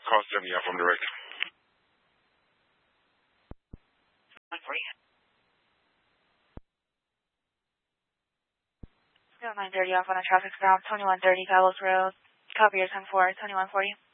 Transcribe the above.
Call 70 off, I'm direct. 0930 off on a traffic stop, 2130 Palos Road. Copy your 10-4, 2140.